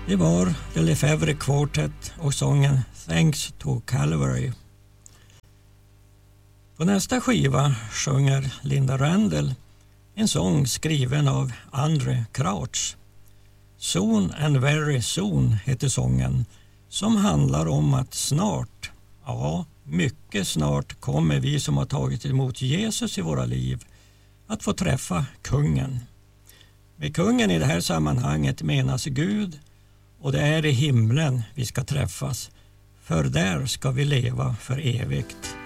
Det var The Lefevre Quartet och sången Thanks to Calvary. På nästa skiva sjunger Linda Randall en sång skriven av Andre Crouch. Soon and Very Soon heter sången, som handlar om att snart, ja mycket snart, kommer vi som har tagit emot Jesus i våra liv att få träffa kungen. Med kungen i det här sammanhanget menas Gud, och det är i himlen vi ska träffas, för där ska vi leva för evigt.